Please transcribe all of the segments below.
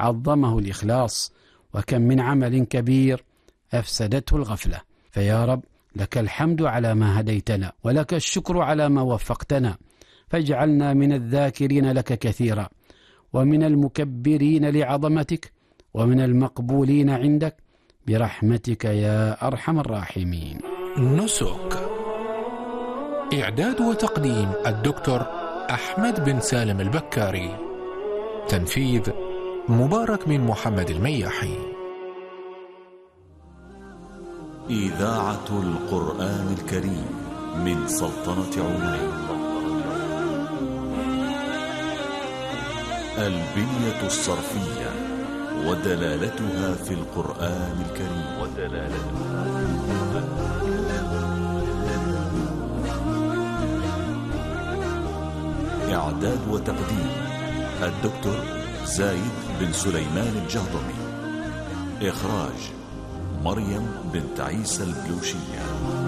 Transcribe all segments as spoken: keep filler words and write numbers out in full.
عظمه الإخلاص، وكم من عمل كبير أفسدته الغفلة. فيا رب لك الحمد على ما هديتنا، ولك الشكر على ما وفقتنا، فاجعلنا من الذاكرين لك كثيرا، ومن المكبرين لعظمتك، ومن المقبولين عندك، برحمتك يا أرحم الراحمين. نسك. إعداد وتقديم الدكتور أحمد بن سالم البكاري. تنفيذ مبارك بن محمد المياحي. إذاعة القرآن الكريم من سلطنة عمان. البنية الصرفية ودلالتها في القرآن الكريم. ودلالتها إعداد وتقديم الدكتور زايد بن سليمان الجهضمي. إخراج مريم بنت عيسى البلوشية.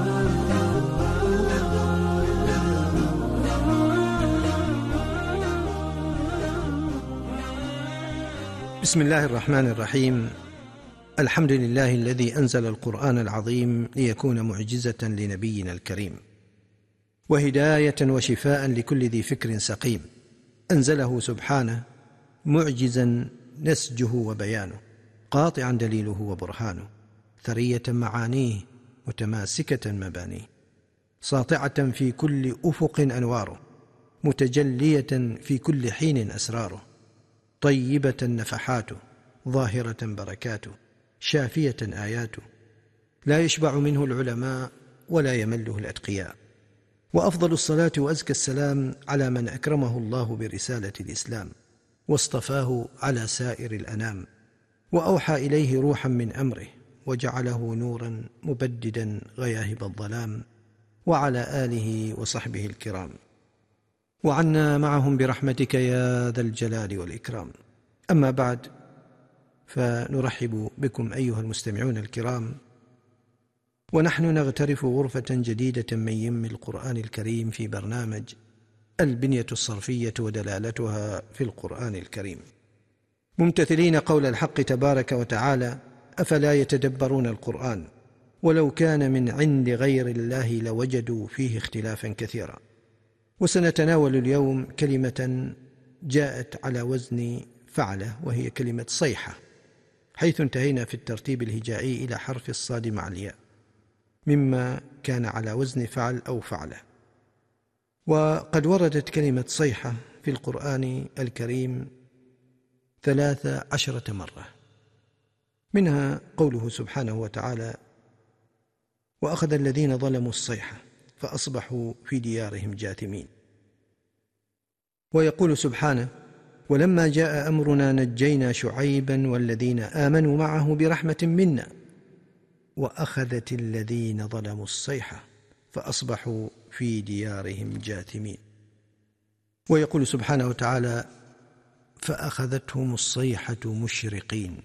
بسم الله الرحمن الرحيم. الحمد لله الذي أنزل القرآن العظيم ليكون معجزة لنبينا الكريم، وهداية وشفاء لكل ذي فكر سقيم. أنزله سبحانه معجزا نسجه وبيانه، قاطعا دليله وبرهانه، ثرية معانيه متماسكة مبانيه، ساطعة في كل أفق أنواره، متجلية في كل حين أسراره، طيبة نفحاته، ظاهرة بركاته، شافية آياته، لا يشبع منه العلماء ولا يمله الأتقياء. وأفضل الصلاة وأزكى السلام على من أكرمه الله برسالة الإسلام، واصطفاه على سائر الأنام، وأوحى إليه روحا من أمره، وجعله نورا مبددا غياهب الظلام، وعلى آله وصحبه الكرام، وعنا معهم برحمتك يا ذا الجلال والإكرام. أما بعد، فنرحب بكم أيها المستمعون الكرام، ونحن نغترف غرفة جديدة من يم القرآن الكريم في برنامج البنية الصرفية ودلالتها في القرآن الكريم، ممتثلين قول الحق تبارك وتعالى: أفلا يتدبرون القرآن ولو كان من عند غير الله لوجدوا فيه اختلافا كثيرا. وسنتناول اليوم كلمة جاءت على وزن فعلة، وهي كلمة صيحة، حيث انتهينا في الترتيب الهجائي إلى حرف الصاد مع الياء، مما كان على وزن فعل أو فعلة. وقد وردت كلمة صيحة في القرآن الكريم ثلاث عشرة مرة، منها قوله سبحانه وتعالى: وأخذ الذين ظلموا الصيحة فأصبحوا في ديارهم جاثمين. ويقول سبحانه: ولما جاء أمرنا نجينا شعيبا والذين آمنوا معه برحمة منا وأخذت الذين ظلموا الصيحة فأصبحوا في ديارهم جاثمين. ويقول سبحانه وتعالى: فأخذتهم الصيحة مشرقين.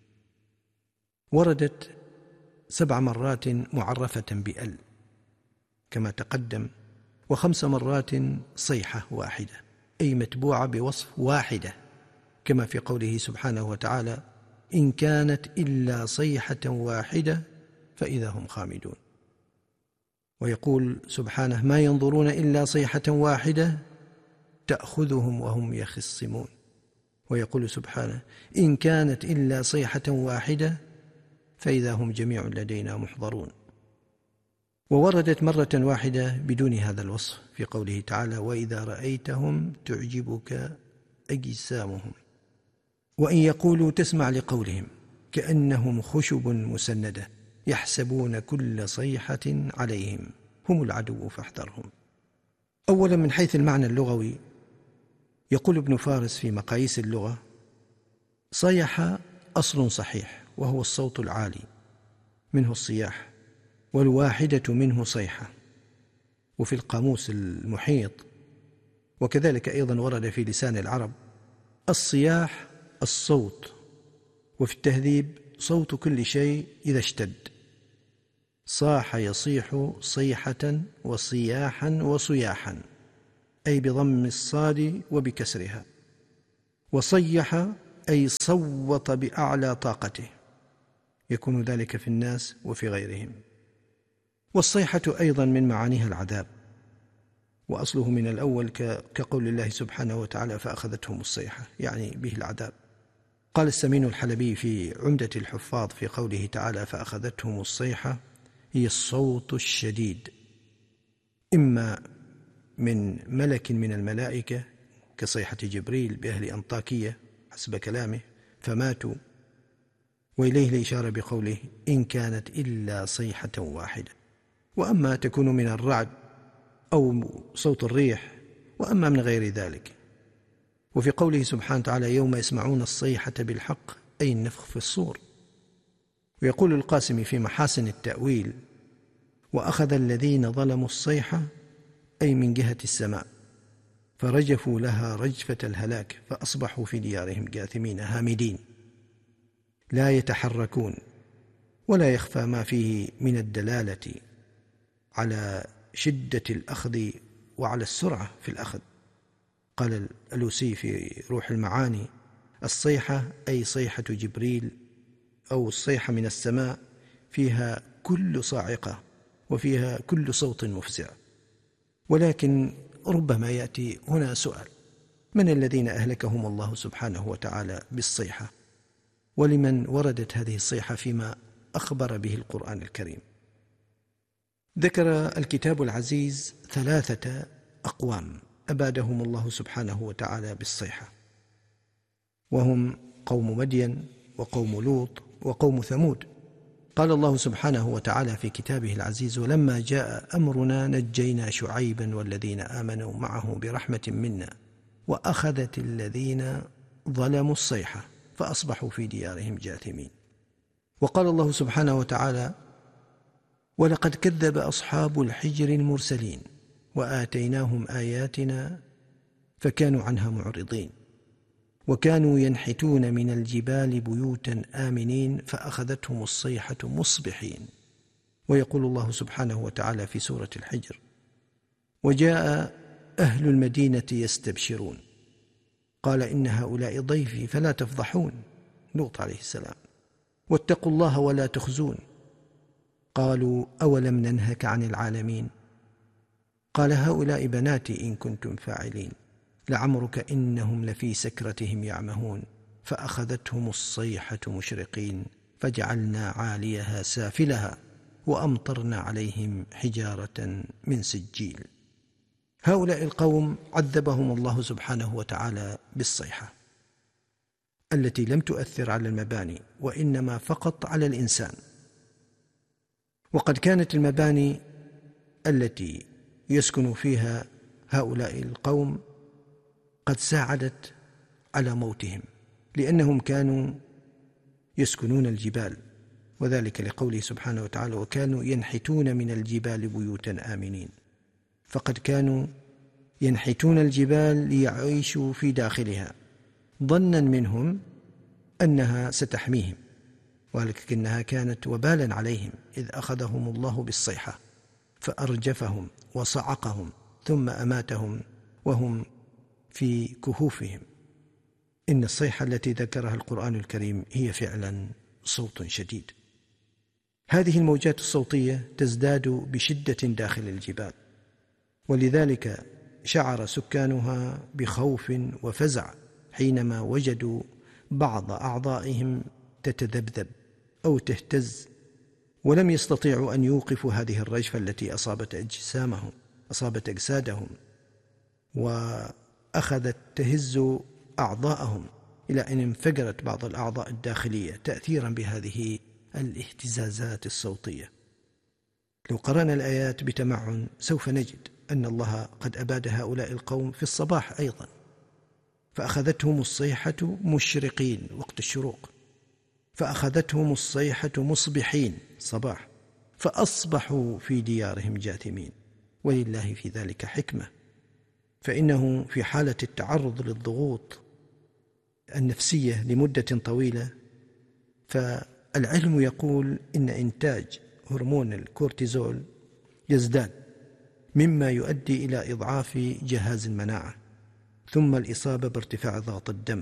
وردت سبع مرات معرفة بأل كما تقدم، وخمس مرات صيحة واحدة، أي متبوعة بوصف واحدة، كما في قوله سبحانه وتعالى: إن كانت إلا صيحة واحدة فإذا هم خامدون. ويقول سبحانه: ما ينظرون إلا صيحة واحدة تأخذهم وهم يخصمون. ويقول سبحانه: إن كانت إلا صيحة واحدة فإذا هم جميع لدينا محضرون. ووردت مرة واحدة بدون هذا الوصف في قوله تعالى: وإذا رأيتهم تعجبك أجسامهم وإن يقولوا تسمع لقولهم كأنهم خشب مسندة يحسبون كل صيحة عليهم هم العدو فاحذرهم. أولا، من حيث المعنى اللغوي، يقول ابن فارس في مقاييس اللغة: صيح أصل صحيح وهو الصوت العالي، منه الصياح، والواحدة منه صيحة. وفي القاموس المحيط وكذلك أيضا ورد في لسان العرب: الصياح الصوت، وفي التهذيب: صوت كل شيء إذا اشتد. صاح يصيح صيحة وصياحا وصياحا، أي بضم الصاد وبكسرها. وصيح أي صوت بأعلى طاقته، يكون ذلك في الناس وفي غيرهم. والصيحة أيضا من معانيها العذاب، وأصله من الأول كقول الله سبحانه وتعالى فأخذتهم الصيحة، يعني به العذاب. قال السمين الحلبي في عمدة الحفاظ في قوله تعالى فأخذتهم الصيحة هي الصوت الشديد، إما من ملك من الملائكة كصيحة جبريل بأهل أنطاكية حسب كلامه فماتوا، وإليه الإشارة بقوله إن كانت إلا صيحة واحدة، وأما تكون من الرعد أو صوت الريح، وأما من غير ذلك. وفي قوله سبحانه وتعالى يوم يسمعون الصيحة بالحق أي النفخ في الصور. ويقول القاسمي في محاسن التأويل وأخذ الذين ظلموا الصيحة أي من جهة السماء فرجفوا لها رجفة الهلاك فأصبحوا في ديارهم جاثمين هامدين لا يتحركون، ولا يخفى ما فيه من الدلالة على شدة الأخذ وعلى السرعة في الأخذ. قال الألوسي في روح المعاني الصيحة أي صيحة جبريل أو الصيحة من السماء فيها كل صاعقة وفيها كل صوت مفزع. ولكن ربما يأتي هنا سؤال: من الذين أهلكهم الله سبحانه وتعالى بالصيحة؟ ولمن وردت هذه الصيحة فيما أخبر به القرآن الكريم؟ ذكر الكتاب العزيز ثلاثة أقوام أبادهم الله سبحانه وتعالى بالصيحة، وهم قوم مدين وقوم لوط وقوم ثمود. قال الله سبحانه وتعالى في كتابه العزيز ولما جاء أمرنا نجينا شعيبا والذين آمنوا معه برحمة منا وأخذت الذين ظلموا الصيحة فأصبحوا في ديارهم جاثمين. وقال الله سبحانه وتعالى ولقد كذب أصحاب الحجر المرسلين وآتيناهم آياتنا فكانوا عنها معرضين وكانوا ينحتون من الجبال بيوتا آمنين فأخذتهم الصيحة مصبحين. ويقول الله سبحانه وتعالى في سورة الحجر وجاء أهل المدينة يستبشرون قال إن هؤلاء ضيفي فلا تفضحون، لوط عليه السلام، واتقوا الله ولا تخزون. قالوا أولم ننهك عن العالمين قال هؤلاء بناتي إن كنتم فاعلين لعمرك إنهم لفي سكرتهم يعمهون فأخذتهم الصيحة مشرقين فجعلنا عاليها سافلها وأمطرنا عليهم حجارة من سجيل. هؤلاء القوم عذبهم الله سبحانه وتعالى بالصيحة التي لم تؤثر على المباني وإنما فقط على الإنسان. وقد كانت المباني التي يسكن فيها هؤلاء القوم قد ساعدت على موتهم، لأنهم كانوا يسكنون الجبال، وذلك لقوله سبحانه وتعالى وكانوا ينحتون من الجبال بيوتا آمنين، فقد كانوا ينحتون الجبال ليعيشوا في داخلها ظنا منهم أنها ستحميهم، ولكنها كانت وبالا عليهم إذ أخذهم الله بالصيحة فأرجفهم وصعقهم ثم أماتهم وهم في كهوفهم. إن الصيحة التي ذكرها القرآن الكريم هي فعلا صوت شديد. هذه الموجات الصوتية تزداد بشدة داخل الجبال، ولذلك شعر سكانها بخوف وفزع حينما وجدوا بعض أعضائهم تتذبذب أو تهتز، ولم يستطيعوا أن يوقفوا هذه الرجفة التي أصابت أجسامهم أصابت أجسادهم وأخذت تهز أعضاءهم إلى أن انفجرت بعض الأعضاء الداخلية تأثيرا بهذه الاهتزازات الصوتية. لو قرأنا الآيات بتمعن سوف نجد أن الله قد أباد هؤلاء القوم في الصباح أيضا، فأخذتهم الصيحة مشرقين وقت الشروق، فأخذتهم الصيحة مصبحين صباح، فأصبحوا في ديارهم جاثمين. ولله في ذلك حكمة، فإنه في حالة التعرض للضغوط النفسية لمدة طويلة فالعلم يقول إن إنتاج هرمون الكورتيزول يزداد مما يؤدي إلى إضعاف جهاز المناعة، ثم الإصابة بارتفاع ضغط الدم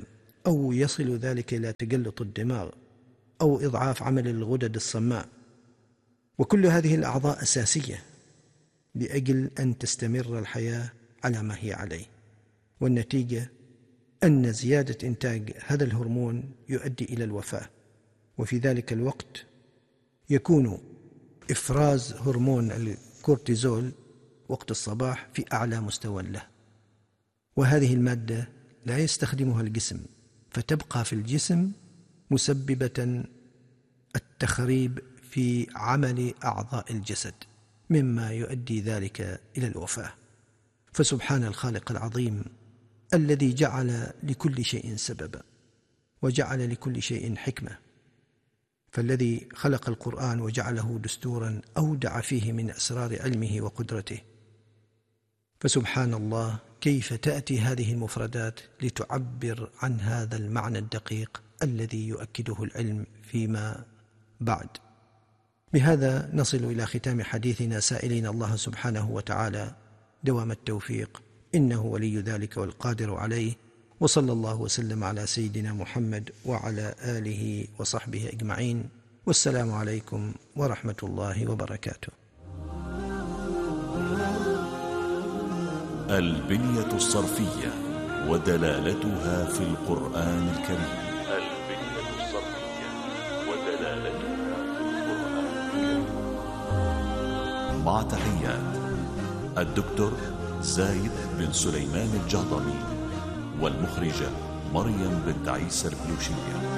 أو يصل ذلك إلى تجلط الدماغ أو إضعاف عمل الغدد الصماء. وكل هذه الأعضاء أساسية لأجل أن تستمر الحياة على ما هي عليه، والنتيجة أن زيادة إنتاج هذا الهرمون يؤدي إلى الوفاة. وفي ذلك الوقت يكون إفراز هرمون الكورتيزول وقت الصباح في أعلى مستوى له، وهذه المادة لا يستخدمها الجسم، فتبقى في الجسم مسببة التخريب في عمل أعضاء الجسد، مما يؤدي ذلك إلى الوفاة. فسبحان الخالق العظيم الذي جعل لكل شيء سببا وجعل لكل شيء حكمة، فالذي خلق القرآن وجعله دستورا أودع فيه من أسرار علمه وقدرته. فسبحان الله كيف تأتي هذه المفردات لتعبر عن هذا المعنى الدقيق الذي يؤكده العلم فيما بعد. بهذا نصل إلى ختام حديثنا سائلين الله سبحانه وتعالى دوام التوفيق، إنه ولي ذلك والقادر عليه. وصلى الله وسلم على سيدنا محمد وعلى آله وصحبه أجمعين، والسلام عليكم ورحمة الله وبركاته. البنية الصرفية ودلالتها في القرآن الكريم. البنية الصرفية ودلالتها في القرآن الكريم. مع تحيات الدكتور زايد بن سليمان الجهضمي والمخرجة مريم بنت عيسى البلوشية.